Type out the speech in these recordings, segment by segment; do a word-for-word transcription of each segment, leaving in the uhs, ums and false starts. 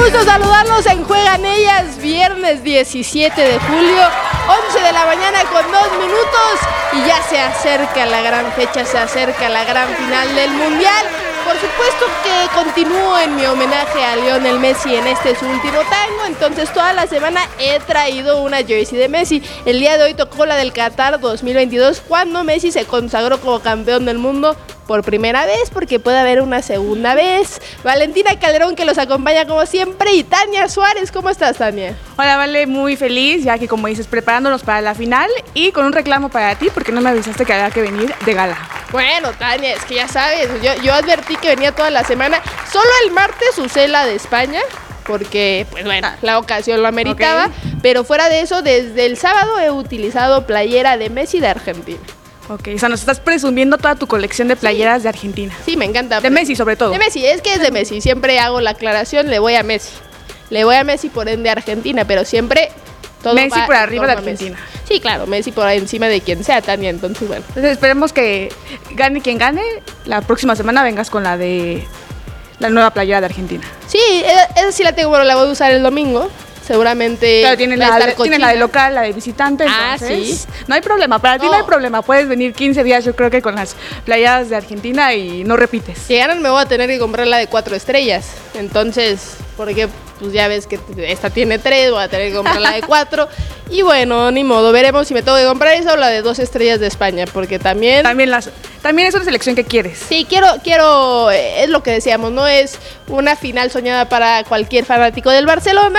gusto saludarlos en Juegan Ellas, viernes diecisiete de julio, once de la mañana con dos minutos y ya se acerca la gran fecha, se acerca la gran final del Mundial. Por supuesto que continúo en mi homenaje a Lionel Messi en este su último tango, entonces toda la semana he traído una jersey de Messi. El día de hoy tocó la del Qatar dos mil veintidós, cuando Messi se consagró como campeón del mundo por primera vez, porque puede haber una segunda vez. Valentina Calderón, que los acompaña como siempre, y Tania Suárez. ¿Cómo estás, Tania? Hola, Vale, muy feliz, ya que como dices, preparándonos para la final y con un reclamo para ti, porque no me avisaste que había que venir de gala. Bueno, Tania, es que ya sabes, yo, yo advertí que venía toda la semana. Solo el martes usé la de España, porque, pues bueno, la ocasión lo ameritaba, okay. Pero fuera de eso, desde el sábado he utilizado playera de Messi de Argentina. Ok, o sea, nos estás presumiendo toda tu colección de playeras sí. de Argentina. Sí, me encanta. De Messi, sobre todo. De Messi, es que es de Messi. Siempre hago la aclaración, le voy a Messi. Le voy a Messi por ende a Argentina, pero siempre todo Messi va por arriba de Argentina. Messi. Sí, claro, Messi por encima de quien sea, Tania, entonces bueno. Entonces esperemos que gane quien gane. La próxima semana vengas con la de la nueva playera de Argentina. Sí, esa sí la tengo, bueno, la voy a usar el domingo. Seguramente. Claro, tienen la, la, tienen la de local, la de visitante. Ah, entonces, sí. No hay problema. Para ti no. no hay problema. Puedes venir quince días, yo creo que con las playadas de Argentina y no repites. Si ganan, me voy a tener que comprar la de cuatro estrellas. Entonces, porque pues ya ves que esta tiene tres, voy a tener que comprar la de cuatro. Y bueno, ni modo. Veremos si me tengo que comprar esa o la de dos estrellas de España, porque también. También las. También es una selección que quieres. Sí, quiero, quiero. Es lo que decíamos, no es una final soñada para cualquier fanático del Barcelona.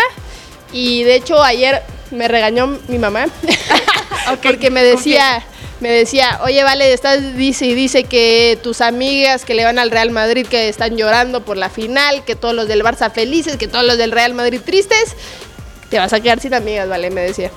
Y de hecho ayer me regañó mi mamá okay, porque me decía, okay. me decía, oye, Vale, estás dice y dice que tus amigas que le van al Real Madrid que están llorando por la final, que todos los del Barça felices, que todos los del Real Madrid tristes, te vas a quedar sin amigas, Vale, me decía.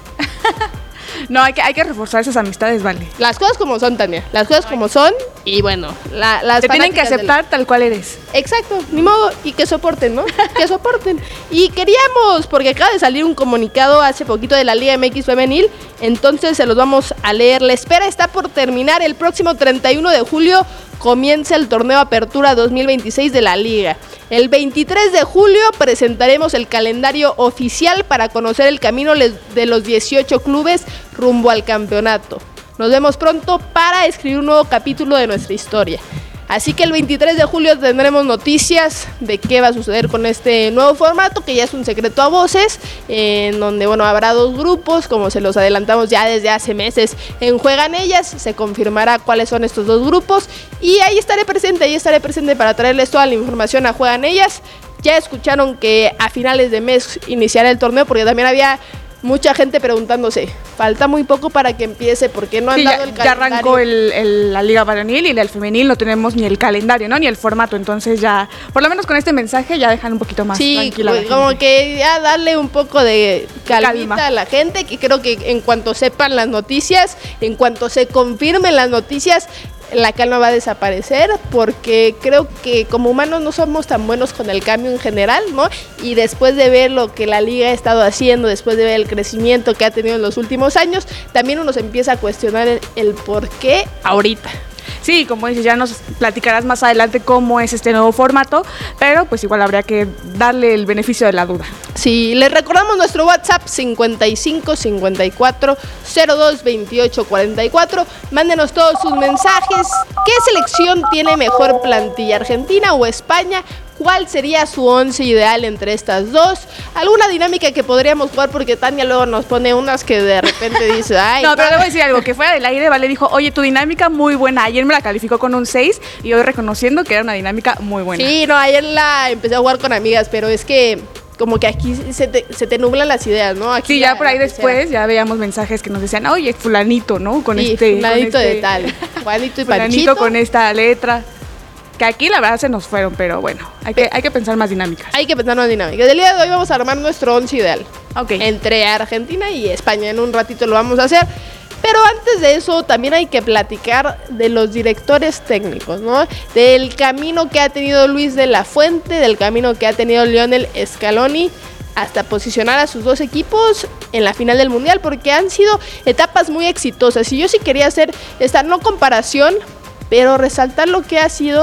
No, hay que, hay que reforzar esas amistades, Vale. Las cosas como son, Tania, las cosas Ay. como son y bueno, la, las te tienen que aceptar del... tal cual eres. Exacto, ni modo, y que soporten, ¿no? Que soporten. Y queríamos, porque acaba de salir un comunicado hace poquito de la Liga M X Femenil, entonces se los vamos a leer. La espera está por terminar. El próximo treinta y uno de julio comienza el torneo Apertura dos mil veintiséis de la Liga. El veintitrés de julio presentaremos el calendario oficial para conocer el camino de los dieciocho clubes rumbo al campeonato. Nos vemos pronto para escribir un nuevo capítulo de nuestra historia. Así que el veintitrés de julio tendremos noticias de qué va a suceder con este nuevo formato, que ya es un secreto a voces, en donde bueno habrá dos grupos, como se los adelantamos ya desde hace meses en Juegan Ellas. Se confirmará cuáles son estos dos grupos y ahí estaré presente, ahí estaré presente para traerles toda la información a Juegan Ellas. Ya escucharon que a finales de mes iniciará el torneo, porque también había mucha gente preguntándose, falta muy poco para que empiece, ¿por qué no han sí, dado ya, el calendario? Ya arrancó el, el, la Liga Varonil y el Femenil, no tenemos ni el calendario, ¿no? Ni el formato, entonces ya, por lo menos con este mensaje ya dejan un poquito más sí, tranquila pues, la como gente. que ya darle un poco de calmita Calma. a la gente, que creo que en cuanto sepan las noticias, en cuanto se confirmen las noticias, la calma va a desaparecer, porque creo que como humanos no somos tan buenos con el cambio en general, ¿no? Y después de ver lo que la liga ha estado haciendo, después de ver el crecimiento que ha tenido en los últimos años, también uno se empieza a cuestionar el, el por qué ahorita. Sí, como dices, ya nos platicarás más adelante cómo es este nuevo formato, pero pues igual habría que darle el beneficio de la duda. Sí, les recordamos nuestro WhatsApp cincuenta y cinco cincuenta y cuatro cero dos veintiocho cuarenta y cuatro. Mándenos todos sus mensajes. ¿Qué selección tiene mejor plantilla, Argentina o España? ¿Cuál sería su once ideal entre estas dos? ¿Alguna dinámica que podríamos jugar? Porque Tania luego nos pone unas que de repente dice, ay. No, pero le voy a decir algo, que fuera del aire, Vale dijo, oye, tu dinámica muy buena. Ayer me la calificó con un seis y hoy reconociendo que era una dinámica muy buena. Sí, no, ayer la empecé a jugar con amigas, pero es que como que aquí se te, se te nublan las ideas, ¿no? Aquí sí, ya la, por ahí la después tercera. ya veíamos mensajes que nos decían, oye, fulanito, ¿no? Con sí, este... fulanito con este, de tal, Juanito y fulanito Panchito. con esta letra. Que aquí la verdad se nos fueron, pero bueno, hay que, hay que pensar más dinámicas. Hay que pensar más dinámicas. Del día de hoy vamos a armar nuestro once ideal. Ok. Entre Argentina y España. En un ratito lo vamos a hacer. Pero antes de eso también hay que platicar de los directores técnicos, ¿no? Del camino que ha tenido Luis de la Fuente, del camino que ha tenido Lionel Scaloni, hasta posicionar a sus dos equipos en la final del Mundial, porque han sido etapas muy exitosas. Y yo sí quería hacer esta no comparación, pero resaltar lo que ha sido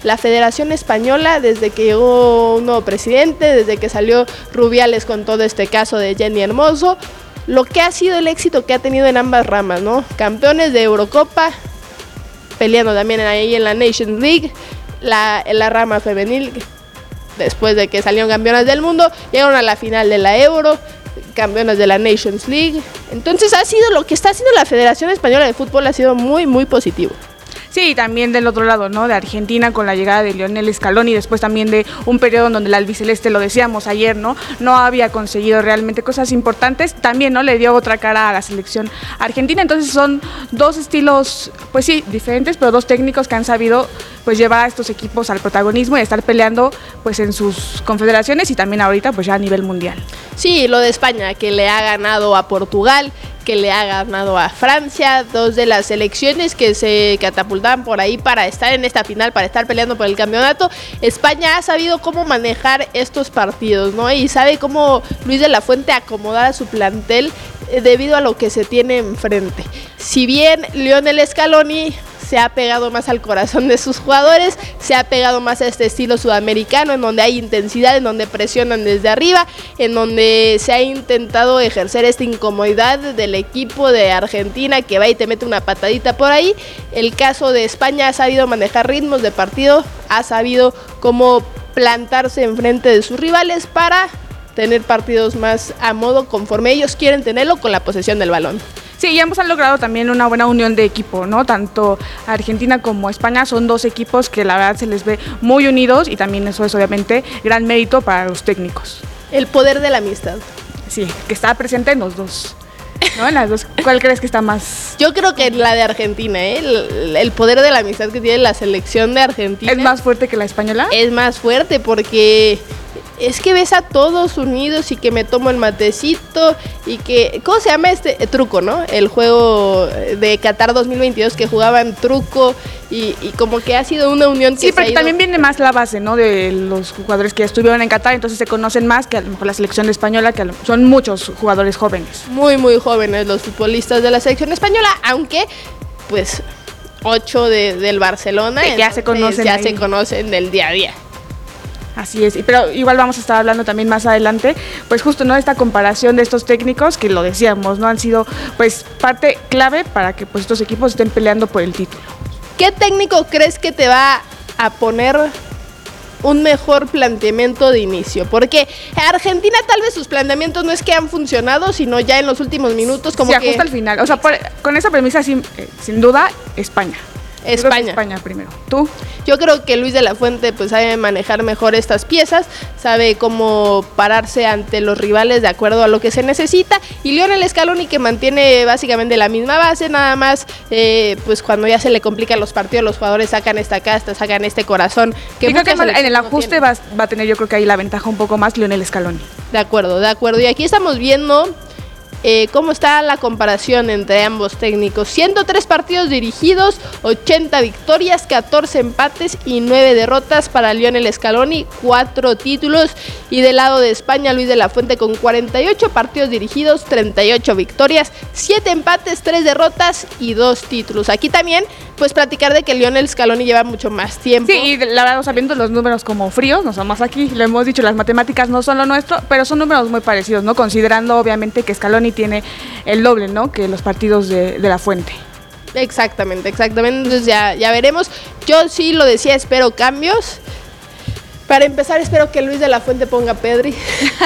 la Federación Española desde que llegó un nuevo presidente, desde que salió Rubiales con todo este caso de Jenny Hermoso, lo que ha sido el éxito que ha tenido en ambas ramas, ¿no? Campeones de Eurocopa, peleando también ahí en la Nations League, la, en la rama femenil, después de que salieron campeonas del mundo, llegaron a la final de la Euro, campeonas de la Nations League. Entonces ha sido lo que está haciendo la Federación Española de Fútbol, ha sido muy, muy positivo. Sí, también del otro lado, ¿no? De Argentina con la llegada de Lionel Scaloni, después también de un periodo en donde el albiceleste, lo decíamos ayer, ¿no? No había conseguido realmente cosas importantes, también, ¿no? Le dio otra cara a la selección argentina, entonces son dos estilos, pues sí, diferentes, pero dos técnicos que han sabido, pues, llevar a estos equipos al protagonismo y estar peleando, pues, en sus confederaciones y también ahorita, pues, ya a nivel mundial. Sí, lo de España, que le ha ganado a Portugal, que le ha ganado a Francia, dos de las selecciones que se catapultaban por ahí para estar en esta final, para estar peleando por el campeonato. España ha sabido cómo manejar estos partidos, ¿no? Y sabe cómo Luis de la Fuente acomodar a su plantel eh, debido a lo que se tiene enfrente. Si bien Lionel Scaloni se ha pegado más al corazón de sus jugadores, se ha pegado más a este estilo sudamericano, en donde hay intensidad, en donde presionan desde arriba, en donde se ha intentado ejercer esta incomodidad del equipo de Argentina que va y te mete una patadita por ahí. El caso de España ha sabido manejar ritmos de partido, ha sabido cómo plantarse enfrente de sus rivales para tener partidos más a modo conforme ellos quieren tenerlo, con la posesión del balón. Sí, y ambos han logrado también una buena unión de equipo, ¿no? Tanto Argentina como España son dos equipos que la verdad se les ve muy unidos y también eso es obviamente gran mérito para los técnicos. El poder de la amistad. Sí, que está presente en los dos, ¿no? En las dos. ¿Cuál crees que está más? Yo creo que la de Argentina, ¿eh? El, el poder de la amistad que tiene la selección de Argentina. ¿Es más fuerte que la española? Es más fuerte porque es que ves a todos unidos y que me tomo el matecito y que, ¿cómo se llama este eh, truco, no? El juego de Qatar dos mil veintidós que jugaban truco y, y como que ha sido una unión que sí, se porque ha ido... también viene más la base, ¿no? De los jugadores que estuvieron en Qatar, entonces se conocen más que a lo mejor la selección española, que a lo, son muchos jugadores jóvenes. Muy, muy jóvenes los futbolistas de la selección española, aunque, pues, ocho de, del Barcelona, sí, ya se conocen ya ahí. se conocen del día a día. Así es, pero igual vamos a estar hablando también más adelante, pues justo, ¿no? Esta comparación de estos técnicos que lo decíamos, ¿no? Han sido, pues, parte clave para que, pues, estos equipos estén peleando por el título. ¿Qué técnico crees que te va a poner un mejor planteamiento de inicio? Porque Argentina tal vez sus planteamientos no es que han funcionado, sino ya en los últimos minutos como se que... ajusta al final, o sea, por, con esa premisa sin, eh, sin duda, España. España. España primero. ¿Tú? Yo creo que Luis de la Fuente pues sabe manejar mejor estas piezas, sabe cómo pararse ante los rivales de acuerdo a lo que se necesita, y Lionel Scaloni que mantiene básicamente la misma base, nada más eh, pues cuando ya se le complican los partidos los jugadores sacan esta casta, sacan este corazón. Que creo que en el no ajuste va, va a tener yo creo que ahí la ventaja un poco más Lionel Scaloni. De acuerdo, de acuerdo, y aquí estamos viendo Eh, cómo está la comparación entre ambos técnicos. ciento tres partidos dirigidos, ochenta victorias, catorce empates y nueve derrotas para Lionel Scaloni, cuatro títulos. Y del lado de España, Luis de la Fuente con cuarenta y ocho partidos dirigidos, treinta y ocho victorias, siete empates, tres derrotas y dos títulos. Aquí también, pues platicar de que Lionel Scaloni lleva mucho más tiempo. Sí, y la verdad, sabiendo los números como fríos, no somos aquí, lo hemos dicho, las matemáticas no son lo nuestro, pero son números muy parecidos, ¿no? Considerando obviamente que Scaloni tiene el doble, ¿no? Que los partidos de, de la Fuente. Exactamente, exactamente. Entonces ya, ya veremos. Yo sí lo decía, espero cambios. Para empezar, espero que Luis de la Fuente ponga a Pedri.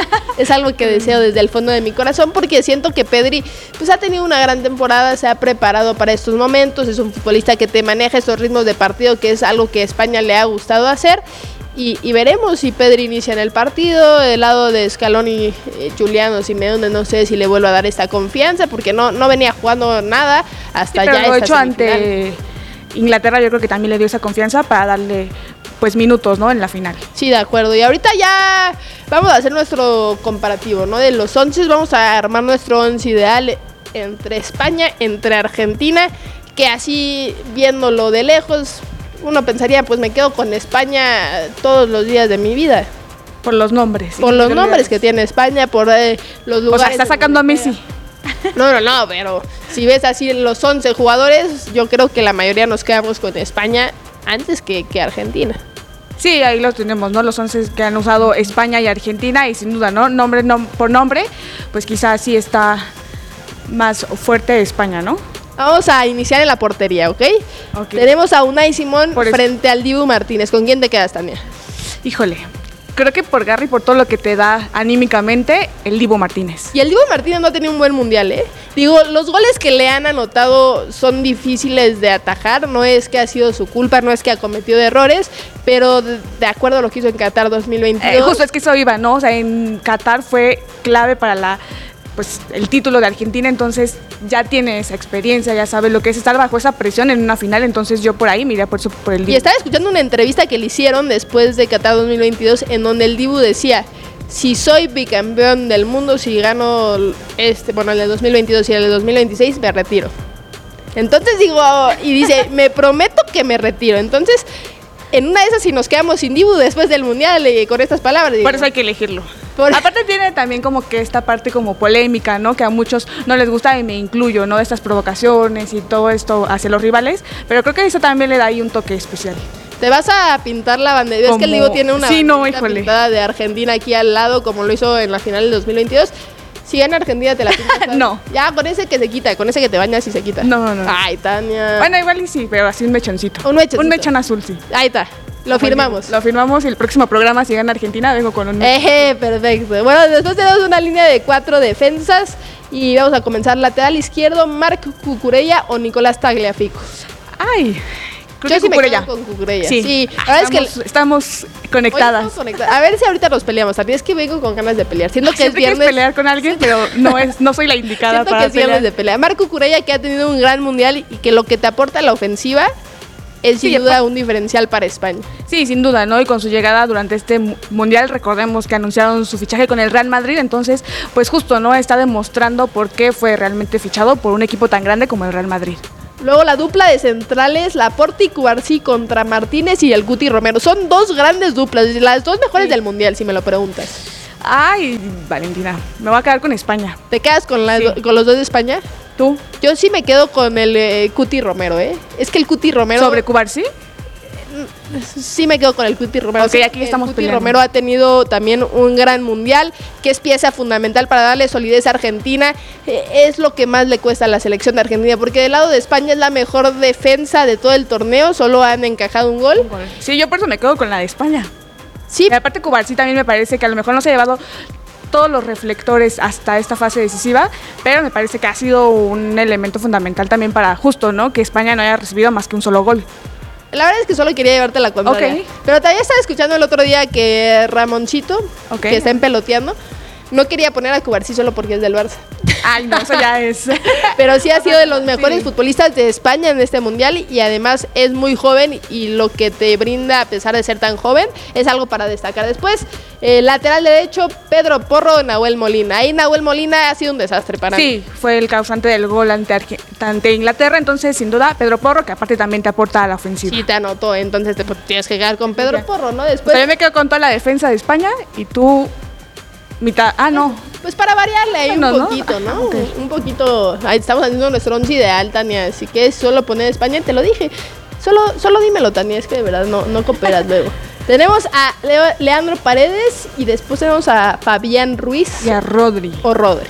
Es algo que deseo desde el fondo de mi corazón, porque siento que Pedri pues, ha tenido una gran temporada, se ha preparado para estos momentos, es un futbolista que te maneja estos ritmos de partido, que es algo que a España le ha gustado hacer. Y, y veremos si Pedri inicia en el partido. Del lado de Scaloni, eh, Giuliano Simeone, no sé si le vuelvo a dar esta confianza, porque no, no venía jugando nada hasta sí, pero ya lo esta hecho semifinal. Ante Inglaterra, yo creo que también le dio esa confianza para darle pues minutos, ¿no? En la final. Sí, de acuerdo. Y ahorita ya vamos a hacer nuestro comparativo, ¿no? De los once, vamos a armar nuestro once ideal entre España, entre Argentina, que así viéndolo de lejos, uno pensaría, pues me quedo con España todos los días de mi vida. Por los nombres. Por los nombres que tiene España, por eh, los lugares. O sea, está sacando a Messi. No, no, no, pero si ves así los once jugadores, yo creo que la mayoría nos quedamos con España antes que, que Argentina. Sí, ahí los tenemos, ¿no? Los once que han usado España y Argentina y sin duda, ¿no? Nombre no, por nombre, pues quizás sí está más fuerte España, ¿no? Vamos a iniciar en la portería, ¿ok? Okay. Tenemos a Unai Simón Por frente al Dibu Martínez. ¿Con quién te quedas, Tania? Híjole, creo que por Garry, por todo lo que te da anímicamente, el Dibu Martínez. Y el Dibu Martínez no ha tenido un buen mundial, ¿eh? Digo, los goles que le han anotado son difíciles de atajar, no es que ha sido su culpa, no es que ha cometido errores, pero de, de acuerdo a lo que hizo en Qatar dos mil veintidós. Eh, justo es que eso iba, ¿no? O sea, en Qatar fue clave para la, pues, el título de Argentina, entonces ya tiene esa experiencia, ya sabe lo que es estar bajo esa presión en una final, entonces yo por ahí miré por, eso, por el Dibu. Y estaba escuchando una entrevista que le hicieron después de Qatar dos mil veintidós en donde el Dibu decía: si soy bicampeón del mundo, si gano este, bueno, el de dos mil veintidós y el de dos mil veintiséis, me retiro. Entonces digo, y dice, me prometo que me retiro. Entonces, en una de esas, si nos quedamos sin Dibu después del mundial, eh, con estas palabras. Digo, por eso hay que elegirlo. Por... Aparte tiene también como que esta parte como polémica, ¿no? Que a muchos no les gusta y me incluyo, ¿no? Estas provocaciones y todo esto hacia los rivales, pero creo que eso también le da ahí un toque especial. Te vas a pintar la bandera. Es que el Dibu tiene una sí, no, pintada de Argentina aquí al lado, como lo hizo en la final del dos mil veintidós. Si gana Argentina, te la pintas. No. Ya, con ese que se quita, con ese que te bañas y se quita. No, no. Ay, Tania. Bueno, igual y sí, pero así un mechoncito. Un mechoncito. Un mechón azul, sí. Ahí está. Lo firmamos. Lo firmamos y el próximo programa, si gana Argentina, vengo con un... Eje, perfecto. Bueno, después tenemos una línea de cuatro defensas y vamos a comenzar lateral izquierdo, Marc Cucurella o Nicolás Tagliafico. Ay, creo Yo que sí Cucurella. me quedo con Cucurella. Sí, Sí. Ah, La verdad estamos, es que estamos conectadas. Hoy estamos conectadas. A ver si ahorita nos peleamos. También es que vengo con ganas de pelear. Siento que es Siempre quieres viernes. pelear con alguien, pero no es, no soy la indicada Siento para que es viernes pelear. de pelea. Marc Cucurella, que ha tenido un gran mundial y que lo que te aporta la ofensiva es sin Sí, duda un diferencial para España. Sí, sin duda, ¿no? Y con su llegada durante este mu- mundial, recordemos que anunciaron su fichaje con el Real Madrid, entonces, pues justo, ¿no? Está demostrando por qué fue realmente fichado por un equipo tan grande como el Real Madrid. Luego la dupla de centrales, Laporte y Cubarsí contra Martínez y el Guti Romero. Son dos grandes duplas, las dos mejores Sí. del mundial, si me lo preguntas. Ay, Valentina, me voy a quedar con España. ¿Te quedas con, las Sí. do- con los dos de España? ¿Tú? Yo sí me quedo con el eh, Cuti Romero, ¿eh? Es que el Cuti Romero... ¿Sobre Cubarsí? Sí me quedo con el Cuti Romero. Ok, Sí, aquí estamos el Cuti peleando. Romero ha tenido también un gran mundial, que es pieza fundamental para darle solidez a Argentina. Eh, es lo que más le cuesta a la selección de Argentina, porque del lado de España es la mejor defensa de todo el torneo, solo han encajado un gol. Sí, yo por eso me quedo con la de España. Sí, Y aparte Cubarsí también me parece que a lo mejor no se ha llevado todos los reflectores hasta esta fase decisiva, pero me parece que ha sido un elemento fundamental también para justo, ¿no? Que España no haya recibido más que un solo gol. la verdad es que solo quería llevarte la contraria. Ok. Pero también estaba escuchando el otro día que Ramoncito, Ok. que está empeloteando, no quería poner a Cubarsí solo porque es del Barça. Ay, no, eso ya es. Pero sí ha sido de los mejores Sí. futbolistas de España en este mundial y además es muy joven y lo que te brinda a pesar de ser tan joven es algo para destacar. Después, eh, lateral derecho, Pedro Porro, Nahuel Molina. Ahí Nahuel Molina ha sido un desastre para mí. Sí, fue el causante del gol ante, Arge- ante Inglaterra, entonces sin duda Pedro Porro, que aparte también te aporta a la ofensiva. Sí te anotó, entonces te pues, tienes que quedar con Pedro Ya. Porro, ¿no? Pues Después, yo me quedo con toda la defensa de España y tú mitad. Ah, no. pues para variarle ahí Bueno, un ¿no? poquito, ¿no? Ajá, ok. Un poquito, ahí estamos haciendo nuestro once ideal, Tania, así que solo poner España, te lo dije. Solo, solo dímelo, Tania, es que de verdad no, no cooperas luego. Tenemos a Leo- Leandro Paredes y después tenemos a Fabián Ruiz Y a Rodri. o Rodri.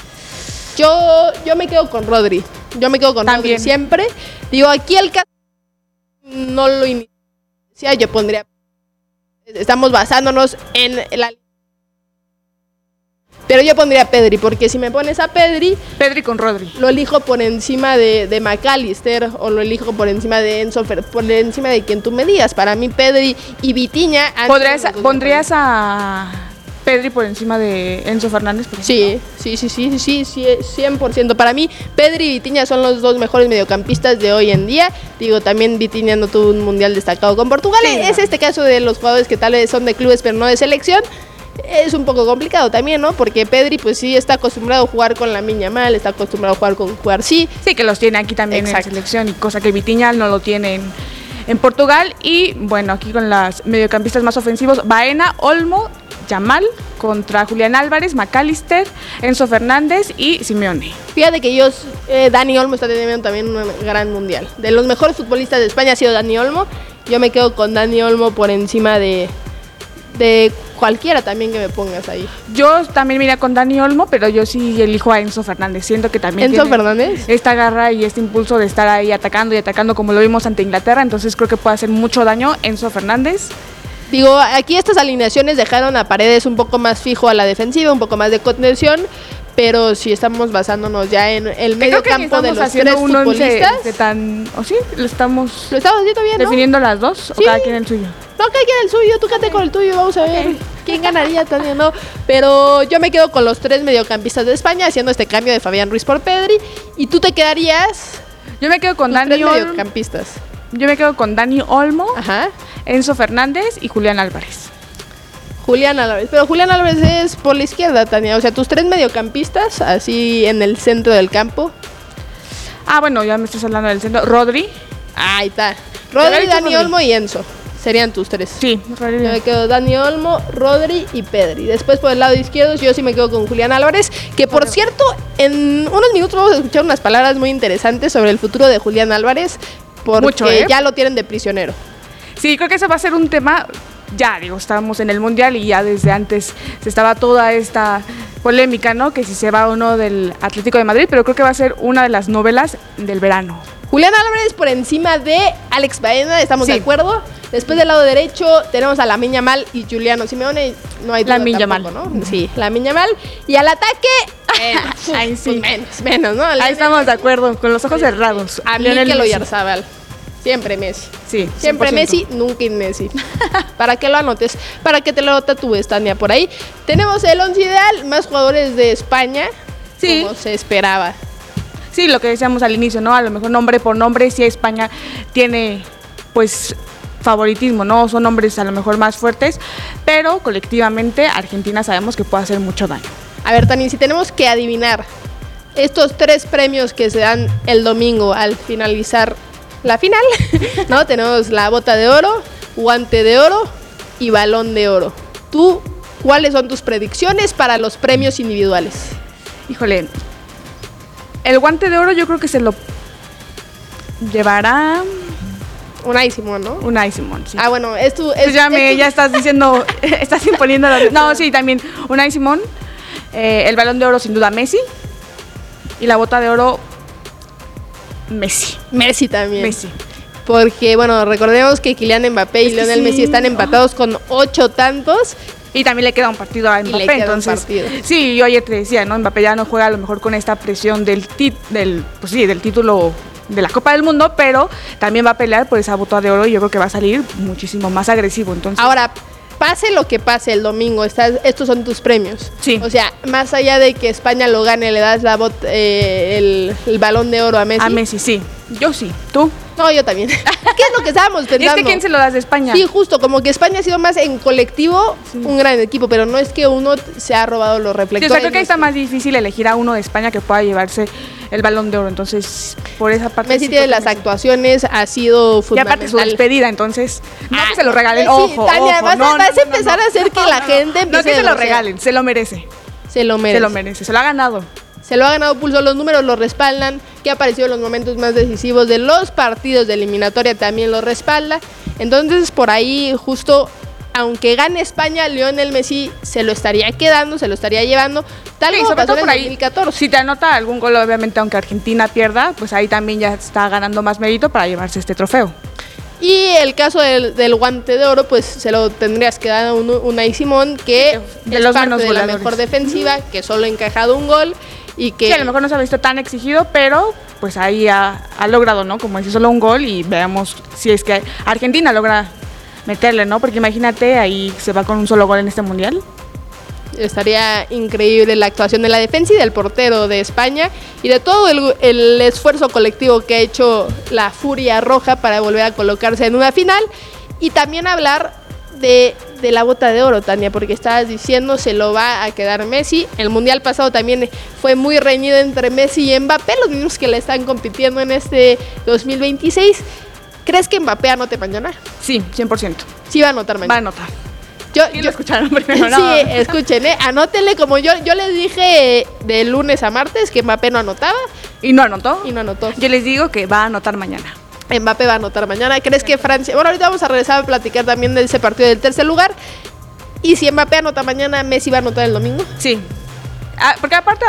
Yo, yo me quedo con Rodri. Yo me quedo con También. Rodri siempre. Digo, aquí el caso no lo inicia, yo pondría. Estamos basándonos en la. Pero yo pondría a Pedri, porque si me pones a Pedri, Pedri con Rodri. lo elijo por encima de, de McAllister o lo elijo por encima de Enzo, Fer- por encima de quien tú me digas. Para mí, Pedri y Vitinha. han ¿Podrías, sido los dos ¿Pondrías a Pedri por encima de Enzo Fernández? Por ejemplo? Sí, sí, sí, sí, sí, sí, cien por ciento. Para mí, Pedri y Vitinha son los dos mejores mediocampistas de hoy en día. Digo, también Vitinha no tuvo un mundial destacado con Portugal. Sí, Es no. este caso de los jugadores que tal vez son de clubes pero no de selección. Es un poco complicado también, ¿no? Porque Pedri, pues sí, está acostumbrado a jugar con la Miña Mal, está acostumbrado a jugar con Cubarsí. Sí, que los tiene aquí también Exacto. en selección, y cosa que Vitinha no lo tiene en, en Portugal. Y bueno, aquí con las mediocampistas más ofensivos, Baena, Olmo, Yamal contra Julián Álvarez, McAllister, Enzo Fernández y Simeone. Fíjate que ellos, eh, Dani Olmo está teniendo también un gran mundial. De los mejores futbolistas de España ha sido Dani Olmo. Yo me quedo con Dani Olmo por encima de, de cualquiera también que me pongas ahí. Yo también me iría con Dani Olmo, pero yo sí elijo a Enzo Fernández. Siento que también ¿Enzo tiene Fernández? esta garra y este impulso de estar ahí atacando y atacando como lo vimos ante Inglaterra. Entonces creo que puede hacer mucho daño Enzo Fernández. Digo, aquí estas alineaciones dejaron a Paredes un poco más fijo a la defensiva, un poco más de contención, pero si estamos basándonos ya en el medio campo de los tres futbolistas. De tan, ¿o sí? Lo estamos Lo estamos haciendo bien, ¿no? definiendo las dos, Sí. o cada quien el suyo. No, cada quien el suyo, tú quédate Ok. con el tuyo, vamos a ver Ok. quién ganaría, Tania, no. Pero yo me quedo con los tres mediocampistas de España, haciendo este cambio de Fabián Ruiz por Pedri, y tú te quedarías Yo me quedo con tus Dani tres Olmo. mediocampistas. Yo me quedo con Dani Olmo, Ajá. Enzo Fernández y Julián Álvarez. Julián Álvarez, pero Julián Álvarez es por la izquierda, Tania, o sea, tus tres mediocampistas, así en el centro del campo. Ah, bueno, ya me estás hablando del centro. Rodri. Ahí está. Te había Rodri, dicho Dani Rodri. Olmo y Enzo. Serían tus tres. Sí, Rodri. Yo me quedo Dani Olmo, Rodri y Pedri. Después por el lado izquierdo yo sí me quedo con Julián Álvarez, que por cierto, en unos minutos vamos a escuchar unas palabras muy interesantes sobre el futuro de Julián Álvarez, porque Mucho, ¿eh? ya lo tienen de prisionero. Sí, creo que ese va a ser un tema, ya digo, estábamos en el Mundial y ya desde antes se estaba toda esta polémica, ¿no? Que si se va o no del Atlético de Madrid, pero creo que va a ser una de las novelas del verano. Julián Álvarez por encima de Alex Baena, ¿estamos Sí. de acuerdo? Después del lado derecho tenemos a Lamine Yamal y Juliano Simeone, no hay duda Lamine tampoco, Yamal. ¿no? Sí, Lamine Yamal. Y al ataque, eh, Ahí sí. pues menos, menos, ¿no? Ahí estamos de acuerdo, con los ojos cerrados. A mí Lionel que lo Messi. Yarzabal. Siempre Messi. Sí, Siempre cien por ciento. Messi, nunca Messi. Para que lo anotes, para que te lo tatúes, Tania, por ahí. Tenemos el once ideal, más jugadores de España, Sí. como se esperaba. Sí, lo que decíamos al inicio, ¿no? A lo mejor nombre por nombre, sí España tiene, pues, favoritismo, ¿no? Son nombres a lo mejor más fuertes, pero colectivamente Argentina sabemos que puede hacer mucho daño. A ver, Tani, si tenemos que adivinar estos tres premios que se dan el domingo al finalizar la final, ¿no? Tenemos la bota de oro, guante de oro y balón de oro. ¿Tú cuáles son tus predicciones para los premios individuales? Híjole, el guante de oro yo creo que se lo llevará Unai Simón, ¿no? Unai Simón, sí. Ah, bueno, es tu... Es, Pues ya, me, es tu- ya estás diciendo, estás imponiendo la... No, sí, también Unai Simón, eh, el balón de oro sin duda Messi y la bota de oro Messi. Messi también. Messi. Porque, bueno, recordemos que Kylian Mbappé y Es que Lionel sí. Messi están empatados con ocho tantos. Y también le queda un partido a Y le Mbappé, queda un entonces partido. sí, yo ayer te decía, ¿no? Mbappé ya no juega a lo mejor con esta presión del tit, del, pues sí, del título de la Copa del Mundo, pero también va a pelear por esa bota de oro y yo creo que va a salir muchísimo más agresivo, entonces. Ahora, pase lo que pase el domingo, estás, estos son tus premios. Sí. O sea, más allá de que España lo gane, le das la bot, eh, el, el balón de oro a Messi. a Messi, sí. Yo sí. ¿Tú? No, yo también. ¿Qué es lo que estábamos ¿Y pensando? es que quién se lo das de España? Sí, justo, como que España ha sido más en colectivo un gran equipo, pero no es que uno se ha robado los Sí, reflectores. o sea, creo que no está es más difícil elegir a uno de España que pueda llevarse el balón de oro, entonces por esa parte. Messi sí tiene creo que las Messi. actuaciones, ha sido Y fundamental. aparte su despedida, entonces, no que se lo Ah, regalen, sí, ojo, Tania, ojo, vas a- no, no, vas a no, empezar no, a hacer que la gente No empiece que se a lo negociar. regalen, se lo merece, Se lo merece. se lo merece, se lo ha ganado. Se lo ha ganado pulso, los números lo respaldan, que ha aparecido en los momentos más decisivos de los partidos de eliminatoria también lo respalda. Entonces, por ahí, justo, aunque gane España, Lionel Messi se lo estaría quedando, se lo estaría llevando, tal Sí, como sobre pasó todo en por el ahí, dos mil catorce. si te anota algún gol, obviamente, aunque Argentina pierda, pues ahí también ya está ganando más mérito para llevarse este trofeo. Y el caso del, del guante de oro, pues se lo tendrías que dar a un, Unai Simón, que De es los parte menos de la goleadores. mejor defensiva, que solo ha encajado un gol y que... Sí, a lo mejor no se ha visto tan exigido, pero pues ahí ha, ha logrado, ¿no? Como dice, solo un gol y veamos si es que Argentina logra meterle, ¿no? Porque imagínate, ahí se va con un solo gol en este mundial. Estaría increíble la actuación de la defensa y del portero de España y de todo el, el esfuerzo colectivo que ha hecho la Furia Roja para volver a colocarse en una final. Y también hablar de, de la bota de oro, Tania, porque estabas diciendo se lo va a quedar Messi. El mundial pasado también fue muy reñido entre Messi y Mbappé, los mismos que le están compitiendo en este dos mil veintiséis. ¿Crees que Mbappé anote mañana? Sí, cien por ciento. Sí va a anotar mañana. Va a anotar. Yo, Sí, yo- lo escucharon primero, ¿no? Sí, escuchen, ¿eh? Anótenle, como yo, yo les dije de lunes a martes que Mbappé no anotaba ¿Y no anotó? y no anotó. Yo les digo que va a anotar mañana. Mbappé va a anotar mañana. ¿Crees que Francia? Bueno, ahorita vamos a regresar a platicar también de ese partido del tercer lugar. Y si Mbappé anota mañana, ¿Messi va a anotar el domingo? Sí. Ah, porque aparte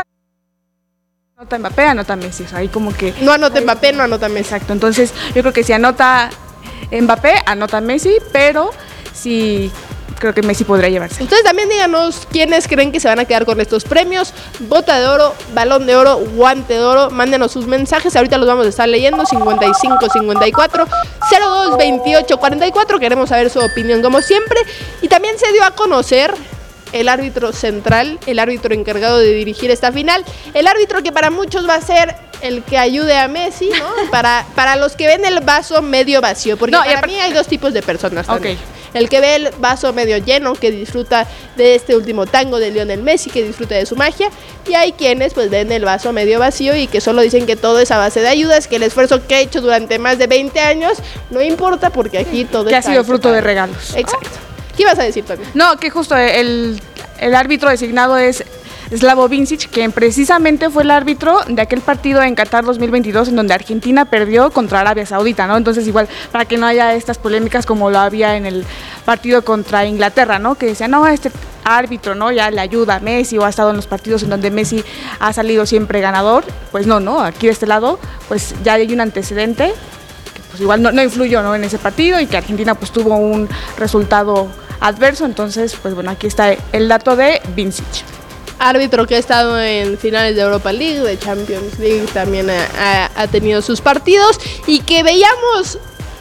anota Mbappé, anota Messi. O sea, ahí como que... No anota Mbappé, no anota Messi. Exacto. Entonces, yo creo que si anota Mbappé, anota Messi, pero si... creo que Messi podría llevarse. Ustedes también díganos quiénes creen que se van a quedar con estos premios. Bota de oro, balón de oro, guante de oro. Mándenos sus mensajes, ahorita los vamos a estar leyendo. cincuenta y cinco, cincuenta y cuatro, cero dos, veintiocho, cuarenta y cuatro. Queremos saber su opinión como siempre. Y también se dio a conocer el árbitro central, el árbitro encargado de dirigir esta final. El árbitro que para muchos va a ser el que ayude a Messi, ¿no? Para, para los que ven el vaso medio vacío. Porque no, para mí hay dos tipos de personas también. Okay. El que ve el vaso medio lleno, que disfruta de este último tango de Lionel Messi, que disfruta de su magia. Y hay quienes pues ven el vaso medio vacío y que solo dicen que todo es a base de ayudas, que el esfuerzo que ha hecho durante más de veinte años no importa porque aquí todo que está ha sido fruto de regalos. Exacto. ¿Qué ibas a decir también? No, que justo el, el árbitro designado es Slavko Vincic, quien precisamente fue el árbitro de aquel partido en Qatar dos mil veintidós en donde Argentina perdió contra Arabia Saudita, ¿no? Entonces igual, para que no haya estas polémicas como lo había en el partido contra Inglaterra, ¿no? Que decían, no, este árbitro, ¿no? Ya le ayuda a Messi o ha estado en los partidos en donde Messi ha salido siempre ganador. Pues no, ¿no? Aquí de este lado, pues ya hay un antecedente que pues igual no, no influyó, ¿no? En ese partido y que Argentina pues tuvo un resultado adverso. Entonces, pues bueno, aquí está el dato de Vincic. Árbitro que ha estado en finales de Europa League, de Champions League, también ha, ha, ha tenido sus partidos y que veíamos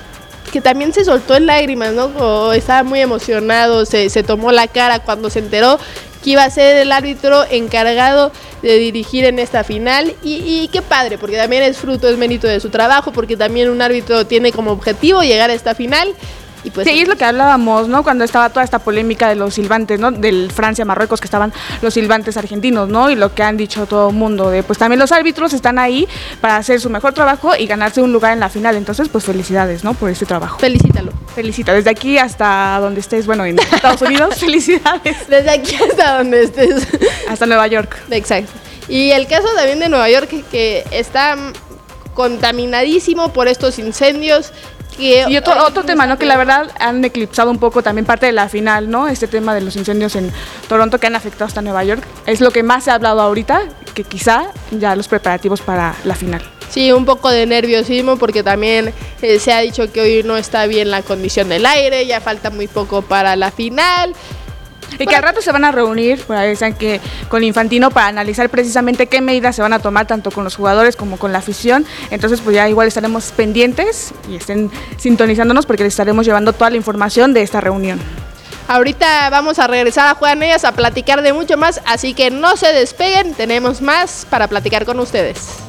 que también se soltó en lágrimas, ¿no? O estaba muy emocionado, se, se tomó la cara cuando se enteró que iba a ser el árbitro encargado de dirigir en esta final y, y qué padre, porque también es fruto, es mérito de su trabajo, porque también un árbitro tiene como objetivo llegar a esta final. Y pues, sí, es lo que hablábamos, ¿no? Cuando estaba toda esta polémica de los silbantes, ¿no? Del Francia-Marruecos, que estaban los silbantes argentinos, ¿no? Y lo que han dicho todo el mundo, de pues también los árbitros están ahí para hacer su mejor trabajo y ganarse un lugar en la final. Entonces, pues felicidades, ¿no? Por este trabajo. Felicítalo. Felicita, desde aquí hasta donde estés, bueno, en Estados Unidos, felicidades. Desde aquí hasta donde estés. Hasta Nueva York. Exacto. Y el caso también de Nueva York, que está contaminadísimo por estos incendios. Y otro, otro tema, ¿no? Que la verdad han eclipsado un poco también parte de la final, ¿no? Este tema de los incendios en Toronto que han afectado hasta Nueva York. Es lo que más se ha hablado ahorita, que quizá ya los preparativos para la final. Sí, un poco de nerviosismo porque también eh, se ha dicho que hoy no está bien la condición del aire, ya falta muy poco para la final. Y que al rato se van a reunir, por ahí dicen que con Infantino para analizar precisamente qué medidas se van a tomar tanto con los jugadores como con la afición. Entonces pues ya igual estaremos pendientes y estén sintonizándonos porque les estaremos llevando toda la información de esta reunión. Ahorita vamos a regresar a Juegan Ellas a platicar de mucho más, así que no se despeguen, tenemos más para platicar con ustedes.